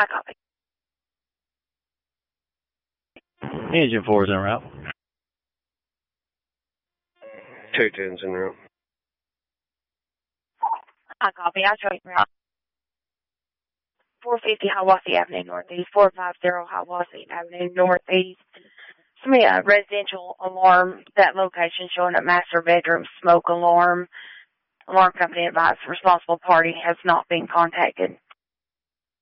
I copy. Engine 4 is en route. 210's en route. I copy. I show you route. 450 Hiawassee Avenue Northeast, 450 Hiawassee Avenue Northeast. Somebody, a residential alarm, that location showing up master bedroom smoke alarm. Alarm company advised responsible party has not been contacted.